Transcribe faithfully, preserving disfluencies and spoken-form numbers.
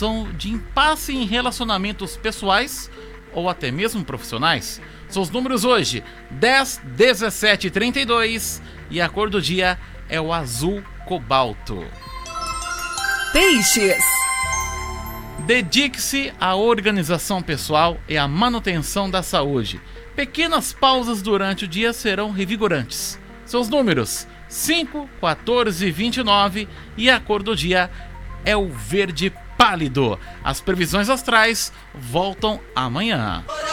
situação de impasse em relacionamentos pessoais ou até mesmo profissionais. Seus números hoje, dez, dezessete e trinta e dois, e a cor do dia é o azul cobalto. Peixes. Dedique-se à organização pessoal e à manutenção da saúde. Pequenas pausas durante o dia serão revigorantes. Seus números, cinco, quatorze e vinte e nove, e a cor do dia é o verde pálido. As previsões astrais voltam amanhã.